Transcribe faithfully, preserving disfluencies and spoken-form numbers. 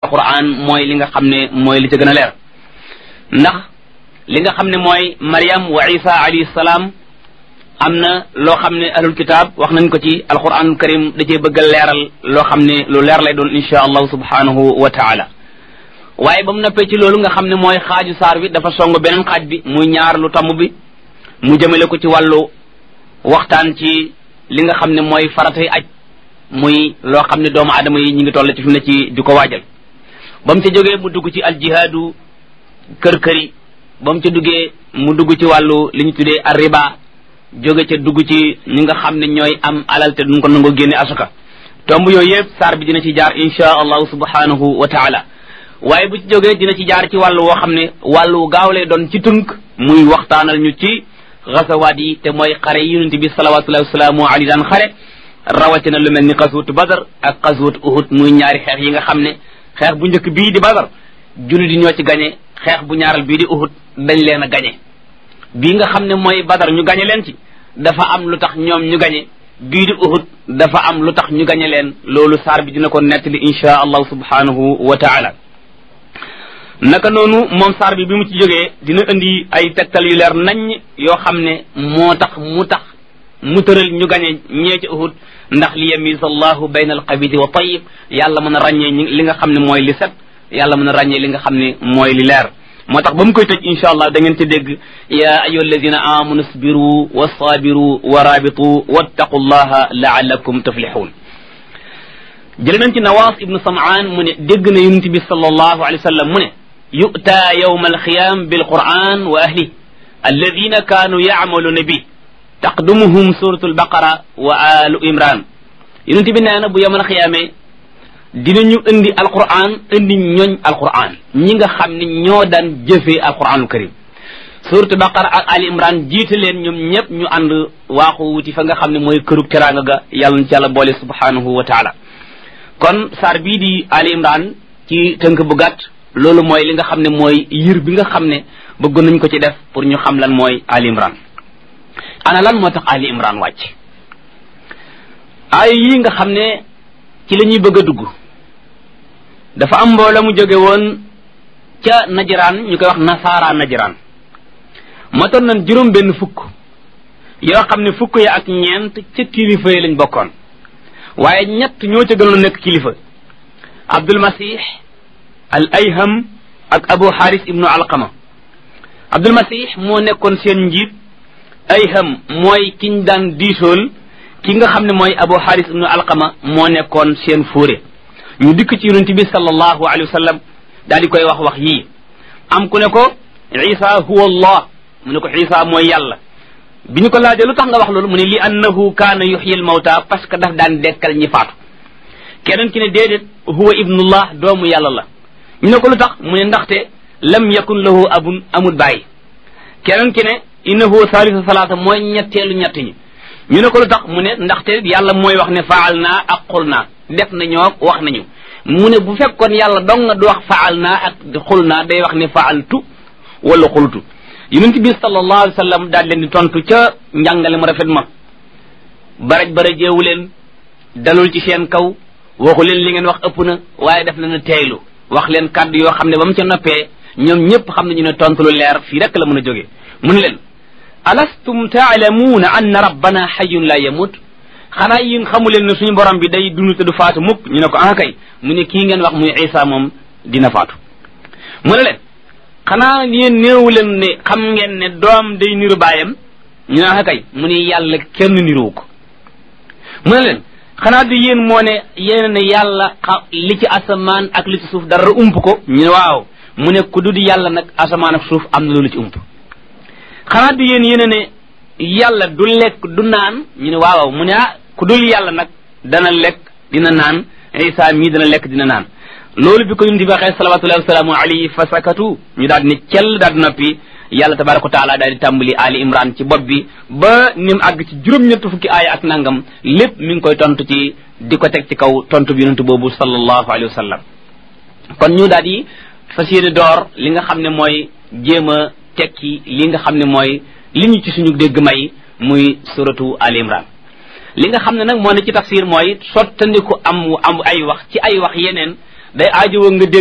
alquran mooy li nga xam ne mooy li ca gën a leer ndax li nga xam ne mooy Maryam wa Isa alayhi salaam am na loo xam ne ahlul kitaab wax nañ ko ci alquranul karim da cee bëgg a leeral loo xam ne lu leer lay doon insha allahu subhanahu wa taala waaye ba mu noppee ci loolu nga xam ne mooy xaaju saar bi dafa song beneen xaaj bi muy ñaar lu tamm bi mu jëmale ko ci wàllu waxtaan ci li nga xam ne mooy faratay aj muy loo xam ne doomu aadama yi ñu ngi toll ci fi mu ne ci di ko waajal ba mu ca jógee mu dugg ci aljihaadu kër-këri ba mu ca duggee mu dugg ci wàllu li ñu tuddee arriba jóge ca dugg ci ñi nga xam ne ñooy am alal te duñ ko nangoo génne asuka tomb yooyu yëpp saar bi dina ci jaar insha allahu subhanahu wa taala waaye bu ci jógee dina ci jaar ci wàllu woo xam ne wàllu gaaw lay doon ci tënk muy waxtaanal ñu ci xasawaat yi te mooy xare yi yonent bi salawatullahi wasalaamu alayhi daan xare rawatina lu mel ni xaswatu badar ak xaswatu uhud muy ñaari xeex yi nga xam ne xeex bu njëkk bii di badar jullit di ñoo ci gañe xeex bu ñaaral bii di uhud dañ leen a gañe bii nga xam ne mooy badar ñu gañe leen ci dafa am lu tax ñoom ñu gañe bii di uhud dafa am lu tax ñu gañe leen loolu saar bi dina ko nettali insha allahu subhanahu wa taala naka noonu moom saar bi bi mu ci jógee dina indi ay tegtal yu leer nañ yoo xam ne moo tax mu tax mu tëral ñu gañe ñee ci uhud ndax li yamiza allahu bayna alxabidi wa tayyib yàlla mën a ràññee li nga xam ne mooy li set yàlla mën a ràññee li nga xam ne mooy li leer moo tax ba mu koy tëj insha allah da ngeen ci dégg ya ayyuha alladina amanu isbiru wa sabiru wa rabitu wattaqu llaha laallakum tuflihun jële nañ ci nawaas ibnu samaan mu ne dégg na yonent bi sallallahu alayhi wa sallam mu ne yu'ta yawma alqiyam bilquran wa ahli alladina kanu ya'maluna bi taqdumuhum suratu albaqara wa alu imran yonent bi nee na bu yawmal qiyaame dinañu indi alquran indi ñooñ alquran ñi nga xam ne ñoo daan jëfee alquranul karim suratu baqara ak ali imran jiite leen ñoom ñëpp ñu ànd waaxu wuti fa nga xam ne mooy kërug teraanga ga yàlla na ci yàlla boole subhanahu wa taala kon saar bii di ali imran ci tënk bu gàtt loolu mooy li nga xam ne mooy yir bi nga xam ne bëggoon nañ ko ci def pour ñu xam lan mooy ali imran ana lan moo tax ali imran wàcc ay yi nga xam ne ci la ñuy bëgg a dugg dafa am mbooloo mu jóge woon ca najiraan ñu koy wax nasaara najiraan matoon nañ juróom benn fukk yoo xam ne fukk ya ak ñeent ca kilifa yi lañ bokkoon waaye ñett ñoo ca gënoon nekk kilifa abdul masih al ayham ak abu haris ibnu alqama abdul masih moo nekkoon seen njiit ayham mooy kiñ daan diisool ki nga xam ne mooy abu haris ibnu alqama moo nekkoon seen fóore ñu dikk ci yonent bi sallallahu alayhi wa sallam daal di koy wax wax yii am ku ne ko isa huwa allah mu ne ko isa mooy yàlla bi ñu ko laajee lu tax nga wax loolu mu ne li annahu kaana yuxyi al mawta parce que daf daan dekkal ñi faatu keneen ki ne déedéet huwa ibnullah doomu yàlla la ñu ne ko lu tax mu ne ndaxte lam yakun lahu abun amul bàyyi keneen ki ne innahu salisu salaasa mooy ñetteelu ñett ñi ñu ne ko lu tax mu ne ndaxte yàlla mooy wax ne faal naa ak xul naa def nañoo wax nañu mu ne bu fekkoon yàlla dong nga du wax faal naa ak xul naa day wax ne faaltu wala xultu yonent bi sallallahu alayhi wa sallam daal leen di tontu ca njàngale mu rafet ma baraj barajeewu leen dalul ci seen kaw waxu leen li ngeen wax ëpp na waaye def na na teeylu wax leen kàddu yoo xam ne ba mu ca noppee ñoom ñëpp xam nañu ne tontu lu leer fii rek la mën a jógee mu ne leen alastum taalamuuna anna rabbana xayun la yamut xanaa yéen xamu leen ne suñu borom bi day dund te du faatu mukk ñu ne ko ah kay mu ne kii ngeen wax muy isa moom dina faatu mu ne leen xanaa yéen néewu leen ne xam ngeen ne doom day niru baayam ñu ne ah kay mu ne yàlla kenn niruwu ko mu ne leen xanaa du yéen moo ne yéen ne yàlla li ci asamaan ak li ci suuf dara ump ko ñu ne waaw mu ne ku dul yàlla nag asamaan ak suuf am na loolu ci ump xanaa du yéen yéen ne yàlla du lekk du naan ñu ne waaw mu ne ah ku dul yàlla nag dana lekk dina naan isa mii dana lekk dina naan loolu bi ko yonent bi waxee salawatullahi wasalaamu alayhi fa sakatu ñu daal di ne cell daal di noppi yàlla tabaraka wa taala daal di tàmbali ali imran ci bopp bi ba ni mu àgg ci juróom-ñett fukki aaya ak nangam lépp mi ngi koy tontu ci di ko teg ci kaw tontu bi yonent boobu sallallahu alayhi wa sallam kon ñu daal di fas yéene door li nga xam ne mooy jéem a tekki li nga xam ne mooy li ñu ci suñu dégg may muy suratu al imran li nga xam ne nag moo ne ci tafsir mooy sottandiku am am ay wax ci ay wax yeneen day aajowoo nga dégg